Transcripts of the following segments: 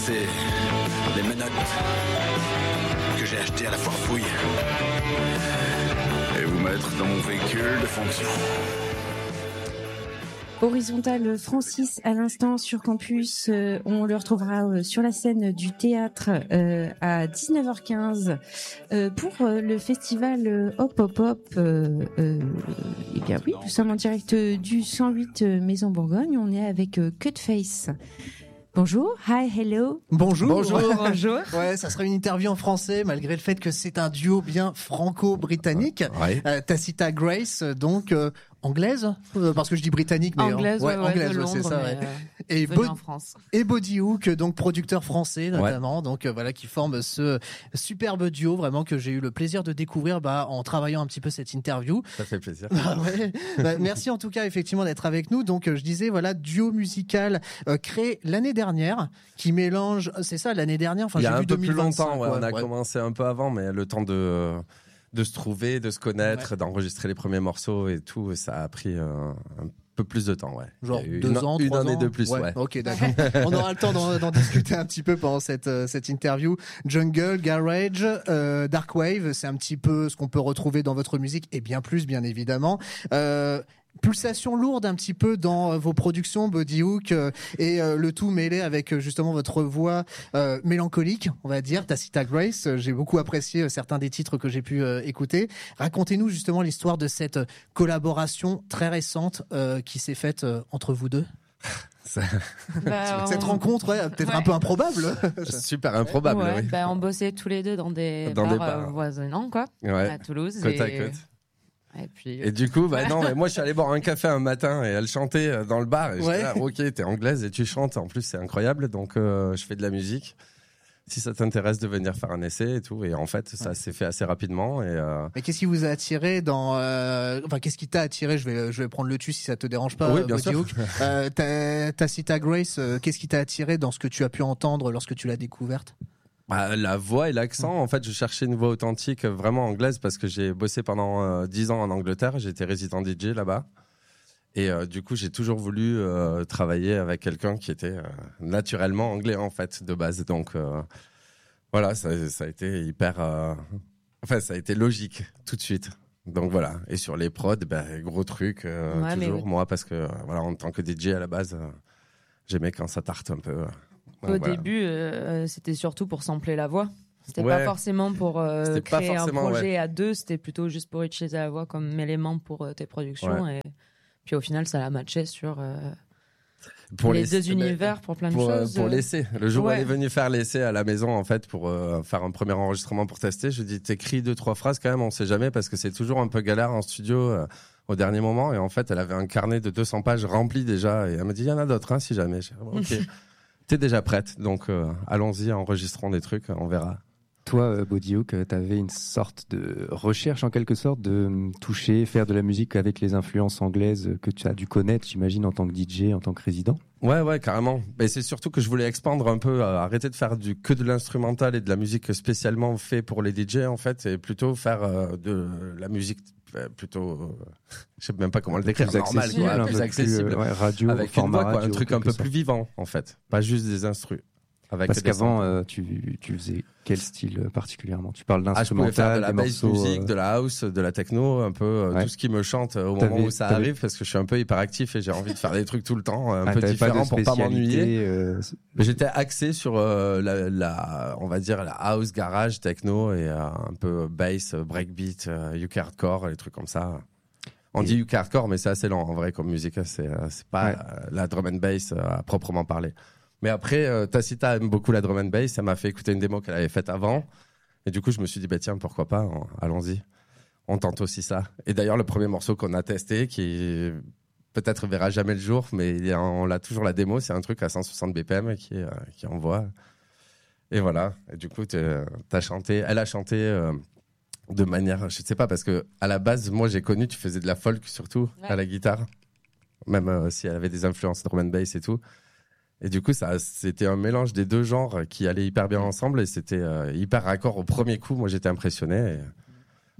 ramasser les menottes que j'ai achetées à la foire fouille et vous mettre dans mon véhicule de fonction. Horizontal Francis à l'instant sur campus. On le retrouvera sur la scène du théâtre à 19h15 pour le festival Hop Hop Hop. Eh bien oui, nous sommes en direct du 108 Maison Bourgogne. On est avec Cutface. Bonjour, hi, hello. Bonjour. Bonjour. Ouais, ça sera une interview en français, malgré le fait que c'est un duo bien franco-britannique. Ouais. Tacita Grace, donc anglaise, parce que je dis britannique, mais Anglaise, anglaise, de Londres, c'est ça. Ouais. Et en France. Et Body Hook, donc producteur français notamment, donc voilà, qui forme ce superbe duo vraiment que j'ai eu le plaisir de découvrir en travaillant un petit peu cette interview. Ça fait plaisir. Merci en tout cas effectivement d'être avec nous. Donc je disais voilà, duo musical créé l'année dernière qui mélange, c'est ça l'année dernière. Enfin, il y a j'ai un vu peu 2025, plus longtemps. Ouais, on a commencé un peu avant, mais le temps de se trouver, de se connaître, d'enregistrer les premiers morceaux et tout, ça a pris un peu plus de temps, ouais. Genre une 2 ans, 3 une année ans. de plus, ouais. Ok, d'accord. On aura le temps d'en discuter un petit peu pendant cette interview. Jungle, Garage, Dark Wave, c'est un petit peu ce qu'on peut retrouver dans votre musique et bien plus, bien évidemment. Pulsation lourde un petit peu dans vos productions, Body Hook, et le tout mêlé avec justement votre voix mélancolique, on va dire, Tacita Grace. J'ai beaucoup apprécié certains des titres que j'ai pu écouter. Racontez-nous justement l'histoire de cette collaboration très récente qui s'est faite entre vous deux. Cette rencontre, peut-être un peu improbable. Super improbable, oui. On bossait tous les deux dans des bars voisinants, quoi, à Toulouse. Côte à côte. Et du coup, non, mais moi je suis allé boire un café un matin et elle chantait dans le bar et j'étais là, ok, t'es anglaise et tu chantes, en plus c'est incroyable, donc je fais de la musique. Si ça t'intéresse de venir faire un essai et tout, et en fait ça s'est fait assez rapidement. Et qu'est-ce qui vous a attiré qu'est-ce qui t'a attiré, je vais prendre le tu si ça te dérange pas. Oui, bien sûr. Tacita Grace, qu'est-ce qui t'a attiré dans ce que tu as pu entendre lorsque tu l'as découverte? La voix et l'accent, en fait, je cherchais une voix authentique, vraiment anglaise, parce que j'ai bossé pendant 10 ans en Angleterre, j'étais résident DJ là-bas. Et du coup, j'ai toujours voulu travailler avec quelqu'un qui était naturellement anglais, en fait, de base. Donc voilà, ça a été hyper... ça a été logique, tout de suite. Donc voilà, et sur les prods, gros truc, toujours moi, parce que voilà, en tant que DJ à la base, j'aimais quand ça tarte un peu. Au début, c'était surtout pour sampler la voix. C'était pas forcément pour créer un projet à deux, c'était plutôt juste pour utiliser la voix comme élément pour tes productions. Et puis au final, ça l'a matché sur pour les deux univers, pour plein de choses. Pour l'essai. Le jour où elle est venue faire l'essai à la maison, en fait, pour faire un premier enregistrement pour tester, je lui ai dit, t'écris 2-3 phrases quand même, on sait jamais, parce que c'est toujours un peu galère en studio au dernier moment. Et en fait, elle avait un carnet de 200 pages rempli déjà. Et elle m'a dit, il y en a d'autres, si jamais. Ok. T'es déjà prête, donc allons-y, enregistrons des trucs, on verra. Toi, Body Hook, t'avais une sorte de recherche en quelque sorte de toucher, faire de la musique avec les influences anglaises que tu as dû connaître, j'imagine, en tant que DJ, en tant que résident. Ouais, carrément. Mais c'est surtout que je voulais expandre un peu, arrêter de faire que de l'instrumental et de la musique spécialement fait pour les DJ, en fait, et plutôt faire de la musique plutôt, je sais même pas comment le décrire, normal, quoi, plus accessible, radio, avec une voix, un truc un peu plus vivant, en fait, pas juste des instrus. Parce qu'avant, tu faisais quel style particulièrement? Tu parles d'instrumental, je pouvais faire de la bass music, de la house, de la techno, un peu tout ce qui me chante au moment où ça arrive, parce que je suis un peu hyperactif et j'ai envie de faire des trucs tout le temps, un peu différents pour pas m'ennuyer. Mais j'étais axé sur on va dire la house, garage, techno et un peu bass, breakbeat, UK hardcore, les trucs comme ça. On dit UK hardcore, mais c'est assez lent en vrai comme musique. C'est pas la drum and bass à proprement parler. Mais après, Tacita aime beaucoup la drum and bass. Ça m'a fait écouter une démo qu'elle avait faite avant. Et du coup, je me suis dit, tiens, pourquoi pas, allons-y. On tente aussi ça. Et d'ailleurs, le premier morceau qu'on a testé, qui peut-être verra jamais le jour, mais on a toujours la démo, c'est un truc à 160 BPM qui envoie. Et voilà. Et du coup, elle a chanté de manière, je sais pas, parce que à la base, moi, j'ai connu, tu faisais de la folk surtout à la guitare. Même si elle avait des influences drum and bass et tout. Et du coup, c'était un mélange des deux genres qui allaient hyper bien ensemble et c'était hyper raccord au premier coup. Moi, j'étais impressionné.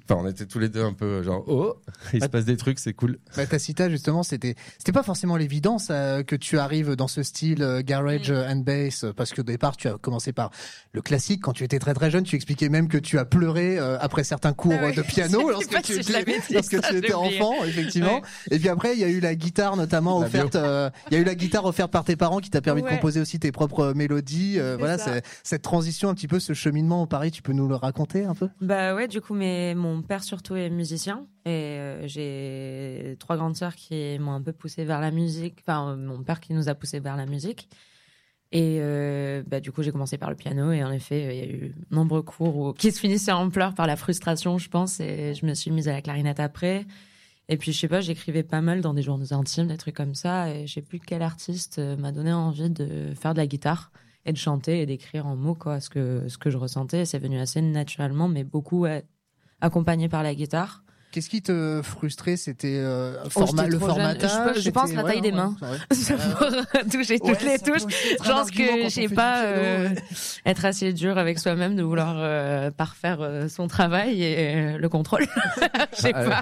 Enfin, on était tous les deux un peu genre il se passe des trucs, c'est cool. Tacita justement, c'était pas forcément l'évidence que tu arrives dans ce style garage and bass, parce qu'au départ tu as commencé par le classique. Quand tu étais très très jeune, tu expliquais même que tu as pleuré après certains cours de piano lorsque tu étais enfant, effectivement. Ouais. Et puis après, il y a eu la guitare notamment offerte. Il y a eu la guitare offerte par tes parents qui t'a permis de composer aussi tes propres mélodies. Voilà, c'est cette transition un petit peu, ce cheminement au Paris. Tu peux nous le raconter un peu? Bah ouais, du coup, mon père surtout est musicien et j'ai 3 grandes sœurs qui m'ont un peu poussé vers la musique. Enfin, mon père qui nous a poussé vers la musique. Et du coup, j'ai commencé par le piano et en effet, il y a eu nombreux cours qui se finissaient en pleurs par la frustration, je pense. Et je me suis mise à la clarinette après. Et puis, je sais pas, j'écrivais pas mal dans des journaux intimes, des trucs comme ça. Et je sais plus quel artiste m'a donné envie de faire de la guitare et de chanter et d'écrire en mots ce que je ressentais. C'est venu assez naturellement, mais beaucoup accompagné par la guitare. Qu'est-ce qui te frustrait? C'était le formatage? Je pense la taille des mains. Pour toucher toutes les touches. Je pense que je sais pas être assez dur avec soi-même de vouloir parfaire son travail et le contrôle. Je sais pas.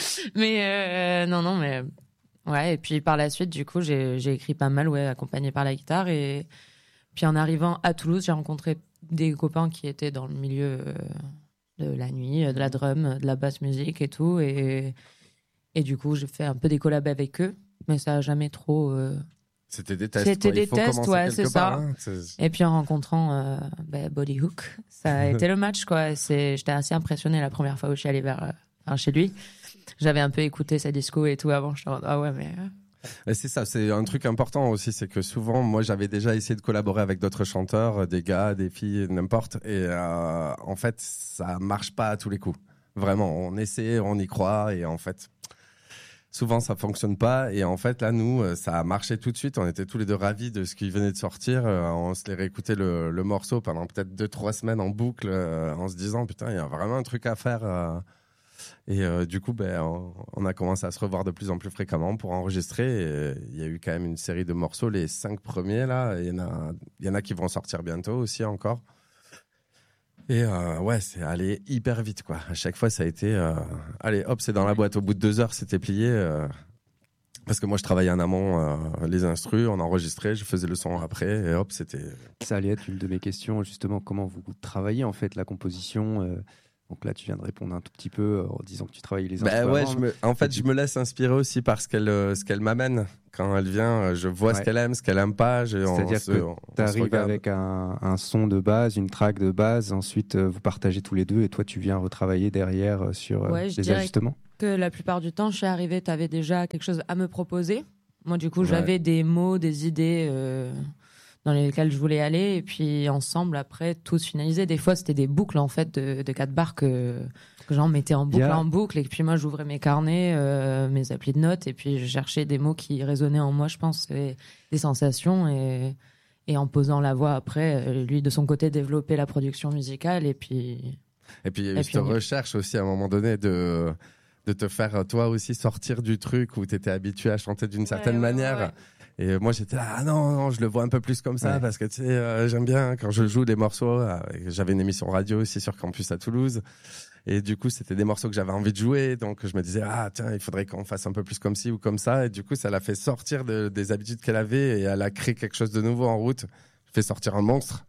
Mais non, mais ouais. Et puis par la suite, du coup, j'ai écrit pas mal, accompagné par la guitare. Et puis en arrivant à Toulouse, j'ai rencontré des copains qui étaient dans le milieu de la nuit, de la drum, de la basse musique et tout. Et du coup, j'ai fait un peu des collabs avec eux, mais ça n'a jamais trop... C'était des tests. C'était des tests, c'est ça. Hein. Et puis en rencontrant Body Hook, ça a été le match, quoi. J'étais assez impressionnée la première fois où je suis allée chez lui. J'avais un peu écouté sa disco et tout avant. Je me disais, ah ouais, mais... Et c'est ça, c'est un truc important aussi, c'est que souvent, moi, j'avais déjà essayé de collaborer avec d'autres chanteurs, des gars, des filles, n'importe, et en fait, ça marche pas à tous les coups. Vraiment, on essaie, on y croit, et en fait, souvent, ça fonctionne pas. Et en fait, là, nous, ça a marché tout de suite. On était tous les deux ravis de ce qui venait de sortir. On se les réécoutait le morceau pendant peut-être 2-3 semaines en boucle, en se disant, putain, il y a vraiment un truc à faire. Et du coup, on a commencé à se revoir de plus en plus fréquemment pour enregistrer. Il y a eu quand même une série de morceaux, les 5 premiers là. Il y en a qui vont sortir bientôt aussi encore. Et c'est allé hyper vite, quoi. À chaque fois, ça a été allez, hop, c'est dans la boîte. Au bout de 2 heures, c'était plié. Parce que moi, je travaillais en amont les instrus, on enregistrait, je faisais le son après, et hop, c'était... Ça allait être une de mes questions, justement, comment vous travaillez en fait la composition Donc là, tu viens de répondre un tout petit peu en disant que tu travailles les instruments. Je me laisse inspirer aussi par ce qu'elle m'amène. Quand elle vient, je vois ce qu'elle aime, ce qu'elle aime pas. C'est-à-dire que tu arrives avec un son de base, une track de base, ensuite vous partagez tous les deux et toi, tu viens retravailler derrière sur les ajustements. Que la plupart du temps, je suis arrivée, tu avais déjà quelque chose à me proposer. Moi, du coup, j'avais des mots, des idées dans lesquelles je voulais aller. Et puis, ensemble, après, tout se finalisait. Des fois, c'était des boucles, en fait, de 4 bars que j'en mettais en boucle. Et puis, moi, j'ouvrais mes carnets, mes applis de notes. Et puis, je cherchais des mots qui résonnaient en moi, je pense, des sensations. Et en posant la voix, après, lui, de son côté, développer la production musicale. Et puis, il y a eu cette recherche aussi, à un moment donné, de te faire toi aussi sortir du truc où tu étais habitué à chanter d'une certaine manière. Ouais. Et moi j'étais là, non, je le vois un peu plus comme ça parce que tu sais, j'aime bien quand je joue des morceaux. J'avais une émission radio aussi sur Campus à Toulouse. Et du coup, c'était des morceaux que j'avais envie de jouer. Donc je me disais, tiens, il faudrait qu'on fasse un peu plus comme ci ou comme ça. Et du coup, ça l'a fait sortir des habitudes qu'elle avait et elle a créé quelque chose de nouveau en route. Fait sortir un monstre.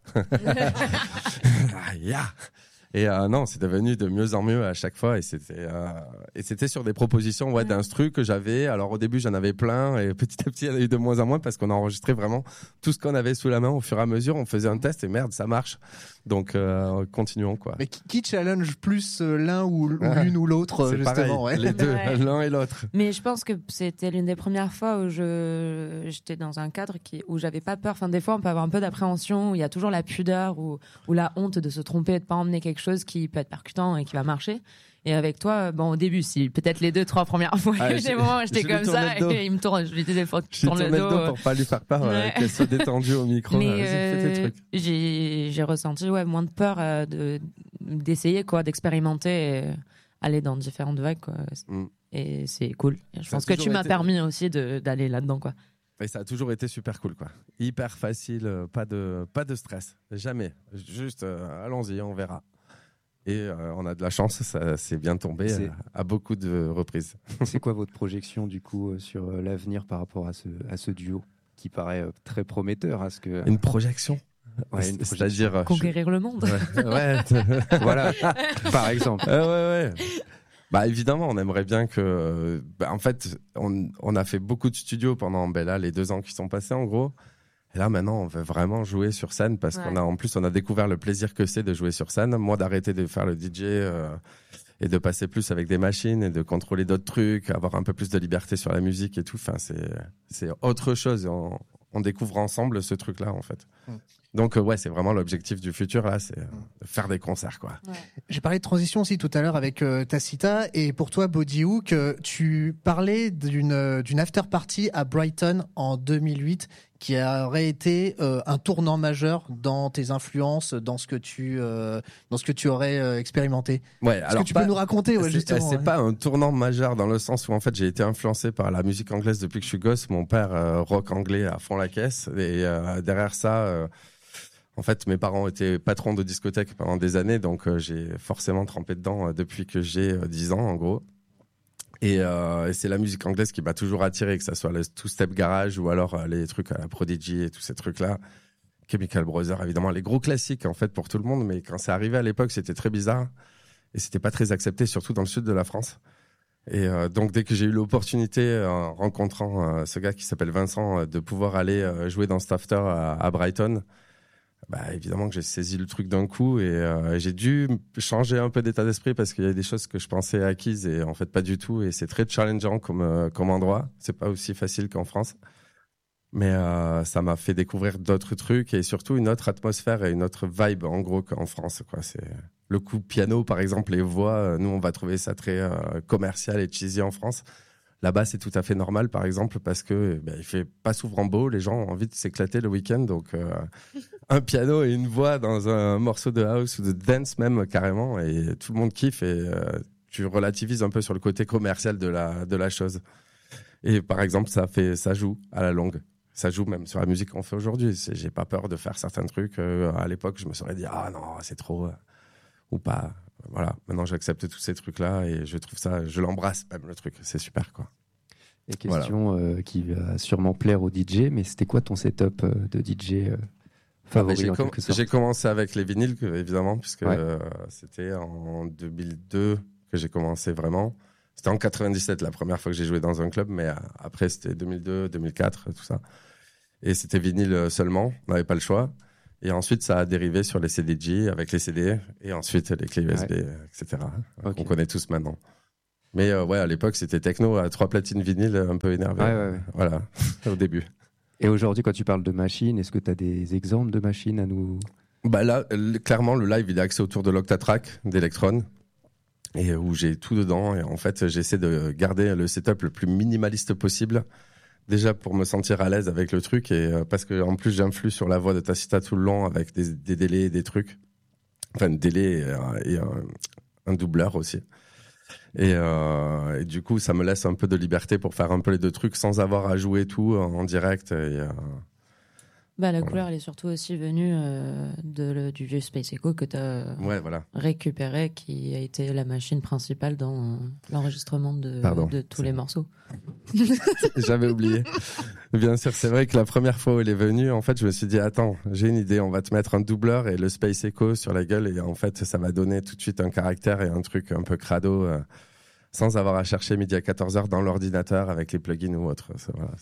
Et non, c'est devenu de mieux en mieux à chaque fois. Et c'était sur des propositions d'instru que j'avais. Alors au début, j'en avais plein. Et petit à petit, il y en a eu de moins en moins parce qu'on a enregistré vraiment tout ce qu'on avait sous la main au fur et à mesure. On faisait un test et merde, ça marche. Donc continuons, quoi. Mais qui challenge plus l'un ou l'une ou l'autre, justement? Pareil, les deux, l'un et l'autre. Mais je pense que c'était l'une des premières fois où j'étais dans un cadre où j'avais pas peur. Enfin, des fois, on peut avoir un peu d'appréhension, où il y a toujours la pudeur ou la honte de se tromper et de pas emmener quelque chose qui peut être percutant et qui va marcher. Et avec toi, au début, si peut-être les 2-3 premières fois, des moments, j'étais comme ça et il me tourne, je lui disais, faut que tu tournes le dos. Pour pas lui faire peur, qu'elle soit détendue au micro. Mais j'ai ressenti moins de peur d'essayer, d'expérimenter et aller dans différentes vagues, quoi. Et c'est cool. Je pense que tu m'as permis aussi d'aller là-dedans, quoi. Et ça a toujours été super cool, quoi. Hyper facile, pas de stress, jamais. Juste, allons-y, on verra. Et on a de la chance, ça s'est bien tombé à beaucoup de reprises. C'est quoi votre projection du coup sur l'avenir par rapport à ce duo qui paraît très prometteur à ce que... Une projection? Ouais, c'est-à-dire conquérir le monde. Ouais. Voilà, par exemple. Ouais. Bah évidemment, on aimerait bien que. En fait, on a fait beaucoup de studios pendant les 2 ans qui sont passés en gros. Et là maintenant, on veut vraiment jouer sur scène parce qu'on a découvert le plaisir que c'est de jouer sur scène. Moi, d'arrêter de faire le DJ et de passer plus avec des machines et de contrôler d'autres trucs, avoir un peu plus de liberté sur la musique et tout. Enfin, c'est autre chose. On découvre ensemble ce truc-là en fait. Donc c'est vraiment l'objectif du futur là, c'est de faire des concerts quoi. Ouais. J'ai parlé de transition aussi tout à l'heure avec Tacita, et pour toi Bodyhook, tu parlais d'une after party à Brighton en 2008 qui aurait été un tournant majeur dans tes influences, dans ce que tu aurais expérimenté. Ouais, Est-ce que tu peux nous raconter justement? C'est pas un tournant majeur dans le sens où en fait j'ai été influencé par la musique anglaise depuis que je suis gosse. Mon père rock anglais à fond la caisse, et derrière ça. En fait, mes parents étaient patrons de discothèque pendant des années, donc j'ai forcément trempé dedans depuis que j'ai 10 ans, en gros. Et c'est la musique anglaise qui m'a toujours attiré, que ça soit le two-step garage ou alors les trucs à la Prodigy et tous ces trucs-là. Chemical Brothers, évidemment, les gros classiques en fait pour tout le monde, mais quand c'est arrivé à l'époque, c'était très bizarre et c'était pas très accepté, surtout dans le sud de la France. Et donc dès que j'ai eu l'opportunité, en rencontrant ce gars qui s'appelle Vincent, de pouvoir aller jouer dans cet after à Brighton. Bah évidemment que j'ai saisi le truc d'un coup et j'ai dû changer un peu d'état d'esprit parce qu'il y a des choses que je pensais acquises et en fait pas du tout, et c'est très challengeant comme endroit. C'est pas aussi facile qu'en France, mais ça m'a fait découvrir d'autres trucs et surtout une autre atmosphère et une autre vibe en gros qu'en France quoi. C'est le coup piano par exemple, les voix, nous on va trouver ça très commercial et cheesy en France. Là-bas, c'est tout à fait normal, par exemple, parce que il fait pas souvent beau, les gens ont envie de s'éclater le week-end, donc un piano et une voix dans un morceau de house ou de dance même carrément, et tout le monde kiffe et tu relativises un peu sur le côté commercial de la chose. Et par exemple, ça joue à la longue. Ça joue même sur la musique qu'on fait aujourd'hui. J'ai pas peur de faire certains trucs. À l'époque, je me serais dit ah non, c'est trop ou pas. Voilà, maintenant j'accepte tous ces trucs-là et je trouve ça, je l'embrasse même le truc, c'est super quoi. Et question qui va sûrement plaire aux DJ, mais c'était quoi ton setup de DJ favori en quelque sorte? J'ai commencé avec les vinyles évidemment, puisque c'était en 2002 que j'ai commencé vraiment. C'était en 97 la première fois que j'ai joué dans un club, mais après c'était 2002, 2004, tout ça. Et c'était vinyle seulement, on n'avait pas le choix. Et ensuite, ça a dérivé sur les CDJ avec les CD et ensuite les clés USB, etc. Okay. On connaît tous maintenant. Mais à l'époque, c'était techno à 3 platines vinyle un peu énervé. Ouais. Voilà, au début. Et aujourd'hui, quand tu parles de machines, est-ce que tu as des exemples de machines à nous... Bah là, clairement, le live, il est axé autour de l'Octatrack d'Electron et où j'ai tout dedans. Et en fait, j'essaie de garder le setup le plus minimaliste possible. Déjà pour me sentir à l'aise avec le truc et parce que en plus j'influe sur la voix de Tacita tout le long avec des délais et des trucs, enfin délais et un doubleur aussi. Et du coup ça me laisse un peu de liberté pour faire un peu les deux trucs sans avoir à jouer tout en direct. La couleur, elle est surtout aussi venue du vieux Space Echo que tu as récupéré, qui a été la machine principale dans l'enregistrement de tous les morceaux. J'avais oublié. Bien sûr, c'est vrai que la première fois où elle est venue, en fait, je me suis dit, attends, j'ai une idée, on va te mettre un doubleur et le Space Echo sur la gueule, et en fait, ça va donner tout de suite un caractère et un truc un peu crado, sans avoir à chercher midi à 14h dans l'ordinateur avec les plugins ou autre.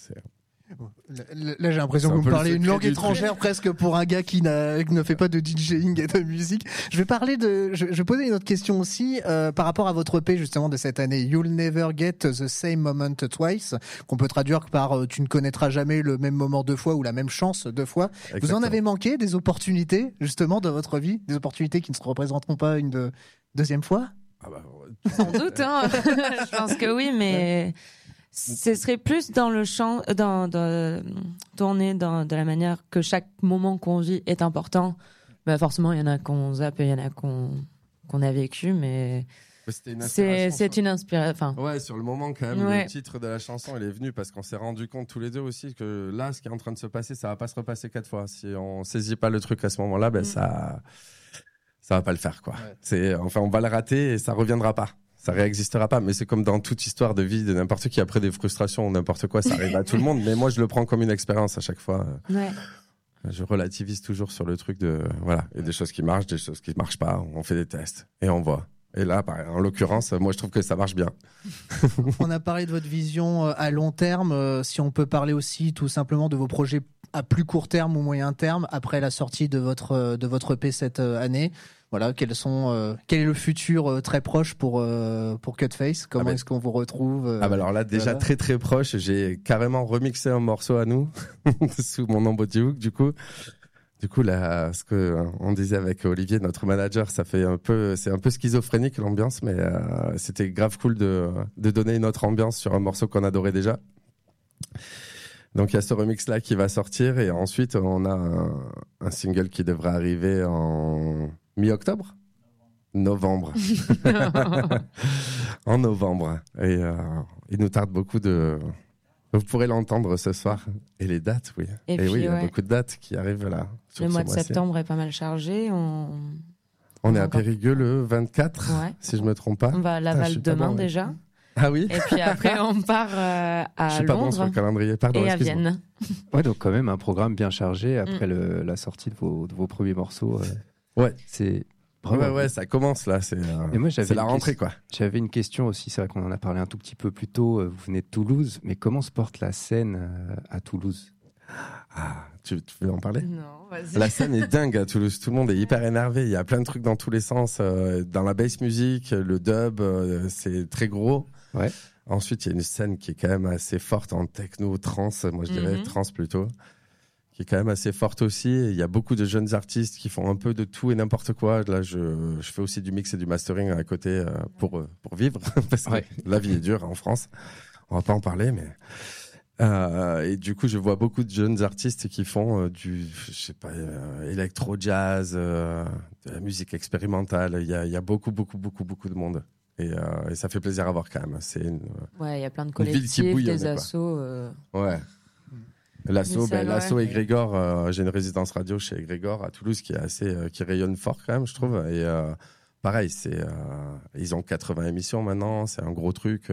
Là, j'ai l'impression que vous me parlez une langue étrangère presque pour un gars qui ne fait pas de DJing et de musique. Je vais poser une autre question aussi par rapport à votre EP justement de cette année, You'll Never Get the Same Moment Twice, qu'on peut traduire par tu ne connaîtras jamais le même moment 2 fois ou la même chance 2 fois. Exactement. Vous en avez manqué des opportunités justement dans votre vie, des opportunités qui ne se représenteront pas une deuxième fois? Sans doute, hein. Je pense que oui, mais... Ce serait plus dans le champ, tourner de la manière que chaque moment qu'on vit est important. Forcément, il y en a qu'on zappe et il y en a qu'on a vécu, mais c'est une inspiration. Ouais, sur le moment quand même, le titre de la chanson, il est venu parce qu'on s'est rendu compte tous les deux aussi que là, ce qui est en train de se passer, ça va pas se repasser 4 fois. Si on saisit pas le truc à ce moment-là, ça va pas le faire, quoi. Enfin, on va le rater et ça reviendra pas. Ça réexistera pas. Mais c'est comme dans toute histoire de vie de n'importe qui, après des frustrations ou n'importe quoi, ça arrive à tout le monde. Mais moi, je le prends comme une expérience à chaque fois. Ouais. Je relativise toujours sur le truc de, voilà, il y a des choses qui marchent, des choses qui marchent pas. On fait des tests et on voit. Et là, en l'occurrence, moi, je trouve que ça marche bien. On a parlé de votre vision à long terme. Si on peut parler aussi tout simplement de vos projets à plus court terme ou moyen terme après la sortie de votre EP cette année. Voilà, quel est le futur très proche pour Cutface? Comment est-ce qu'on vous retrouve alors là, déjà très très proche. J'ai carrément remixé un morceau à nous sous mon nom Body Hook, du coup. Du coup, là, ce que on disait avec Olivier, notre manager, c'est un peu schizophrénique l'ambiance, mais c'était grave cool de donner une autre ambiance sur un morceau qu'on adorait déjà. Donc il y a ce remix là qui va sortir et ensuite on a un single qui devrait arriver en mi-octobre, novembre, en novembre. Et il nous tarde beaucoup de. Vous pourrez l'entendre ce soir. Et les dates, oui. Et puis, oui, il y a beaucoup de dates qui arrivent là. Le mois de septembre est pas mal chargé. On est à Périgueux le 24, si je me trompe pas. On va à Laval demain déjà. Ah oui. Et puis après, on part à je suis pas Londres bon sur le calendrier. Pardon, et à Vienne. Ouais, donc quand même un programme bien chargé après la sortie de vos premiers morceaux. Ouais. C'est... Ouais, ça commence là, c'est la rentrée quoi. J'avais une question aussi, c'est vrai qu'on en a parlé un tout petit peu plus tôt, vous venez de Toulouse, mais comment se porte la scène à Toulouse? Tu veux en parler? Non, vas-y. La scène est dingue à Toulouse, tout le monde est hyper énervé, il y a plein de trucs dans tous les sens, dans la bass music, le dub, c'est très gros. Ouais. Ensuite, il y a une scène qui est quand même assez forte en techno, trance, moi je dirais trance plutôt. Qui est quand même assez forte aussi. Et il y a beaucoup de jeunes artistes qui font un peu de tout et n'importe quoi. Là, je fais aussi du mix et du mastering à côté pour vivre, parce que la vie est dure en France. On va pas en parler, mais et du coup, je vois beaucoup de jeunes artistes qui font électro-jazz, de la musique expérimentale. Il y a beaucoup de monde. Et ça fait plaisir à voir quand même. Il y a plein de collectifs, des assos. Ouais. L'asso et Grégor, j'ai une résidence radio chez Grégor à Toulouse qui est qui rayonne fort quand même, je trouve. Et pareil, ils ont 80 émissions maintenant, c'est un gros truc.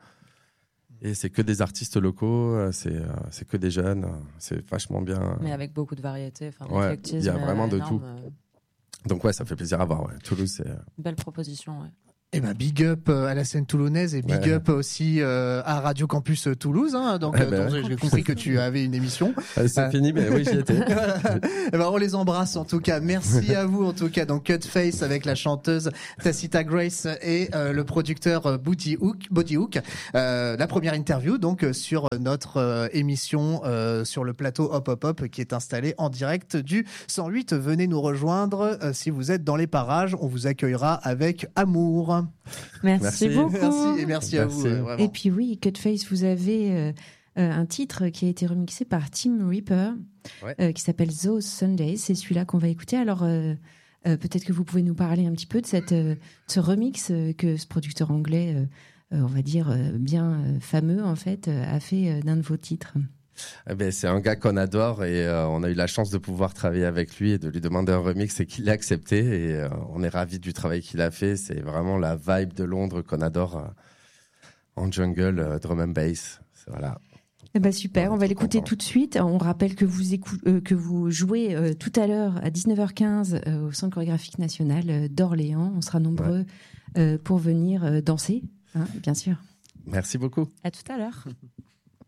Et c'est que des artistes locaux, c'est que des jeunes, c'est vachement bien. Mais avec beaucoup de variété, il y a vraiment de tout. Donc ça fait plaisir à voir. Ouais. Toulouse, c'est belle proposition. Ouais. Eh ben, big up à la scène toulonnaise et big up aussi à Radio Campus Toulouse. Hein, donc, j'ai compris que tu avais une émission. C'est fini, mais oui, j'y étais. Eh ben, on les embrasse en tout cas. Merci à vous en tout cas. Donc, Cutface avec la chanteuse Tacita Grace et le producteur Body Hook. La première interview donc sur notre émission sur le plateau Hop Hop Hop qui est installé en direct du 108. Venez nous rejoindre si vous êtes dans les parages. On vous accueillera avec amour. Merci beaucoup. Merci à vous. Et puis oui, Cutface, vous avez un titre qui a été remixé par Tim Reaper, qui s'appelle Those Sundays. C'est celui-là qu'on va écouter. Alors peut-être que vous pouvez nous parler un petit peu de ce remix que ce producteur anglais, on va dire bien fameux en fait, a fait d'un de vos titres. C'est un gars qu'on adore et on a eu la chance de pouvoir travailler avec lui et de lui demander un remix et qu'il l'a accepté et on est ravis du travail qu'il a fait. C'est vraiment la vibe de Londres qu'on adore en jungle, drum and bass. Voilà. Super, on va l'écouter tout de suite. On rappelle que vous jouez tout à l'heure à 19h15 au Centre chorégraphique national d'Orléans. On sera nombreux pour venir danser, hein, bien sûr. Merci beaucoup. À tout à l'heure.